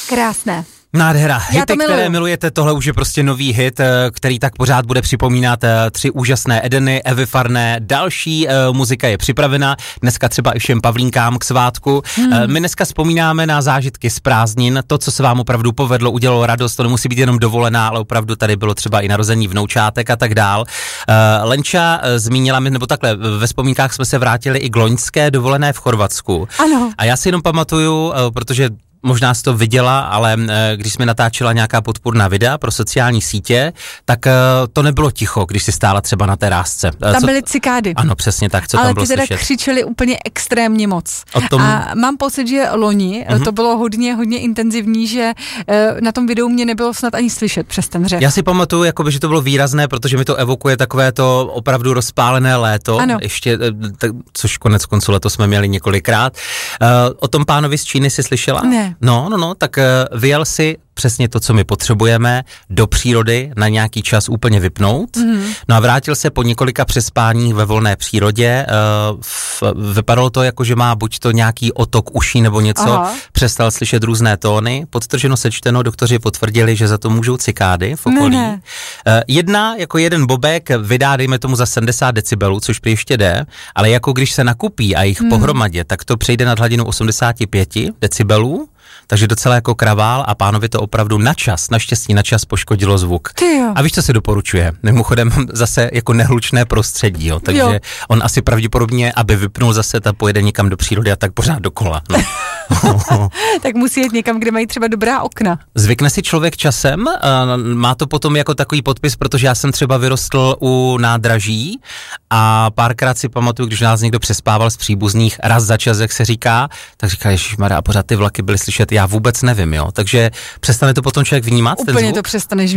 Krásné. Nádhera. Hity, které milujete, tohle už je prostě nový hit, který tak pořád bude připomínat 3 úžasné Edeny, Evy Farné. Další muzika je připravena, dneska třeba i všem Pavlínkám k svátku. My dneska vzpomínáme na zážitky z prázdnin, to, co se vám opravdu povedlo, udělalo radost, to nemusí být jenom dovolená, ale opravdu tady bylo třeba i narození vnoučátek a tak dál. Lenča zmínila, nebo takhle, ve vzpomínkách jsme se vrátili i k loňské dovolené v Chorvatsku. Ano. A já si jenom pamatuju, protože možná jsi to viděla, ale když jsme natáčela nějaká podpůrná videa pro sociální sítě, tak to nebylo ticho, když si stála třeba na terásce. Tam byly cikády. Ano, přesně tak, co tam bylo slyšet. Ale ty teda křičeli úplně extrémně moc. A mám pocit, že loni to bylo hodně intenzivní, že na tom videu mě nebylo snad ani slyšet přes ten řev. Já si pamatuju, jakoby, že to bylo výrazné, protože mi to evokuje takové to opravdu rozpálené léto. Ano. Ještě, což konec konců leto jsme měli několikrát. O tom pánovi z Číny si slyšela? Ne. No, tak vyjel si přesně to, co my potřebujeme, do přírody na nějaký čas úplně vypnout. No a vrátil se po několika přespáních ve volné přírodě. Vypadalo to jako, že má buď to nějaký otok uší nebo něco. Aha. Přestal slyšet různé tóny. Podtrženo sečteno, doktoři potvrdili, že za to můžou cikády v okolí. Ne. Jeden bobek vydá, dejme tomu za 70 decibelů, což prý ještě jde, ale jako když se nakupí a jich pohromadě, tak to přejde nad hladinu 85 decibelů. Takže docela jako kravál a pánovi to opravdu naštěstí na čas poškodilo zvuk. A víš, co se doporučuje? Mimochodem zase jako nehlučné prostředí, jo. Takže on asi pravděpodobně, aby vypnul zase, ta pojede někam do přírody a tak pořád dokola. No. Tak musí jít někam, kde mají třeba dobrá okna. Zvykne si člověk časem? Má to potom jako takový podpis, protože já jsem třeba vyrostl u nádraží a párkrát si pamatuju, když nás někdo přespával z příbuzných, raz za čas, jak se říká, tak říká, ježišmarja, a pořád ty vlaky byly slyšet, já vůbec nevím, jo. Takže přestane to potom člověk vnímat, úplně ten zvuk? To přestaneš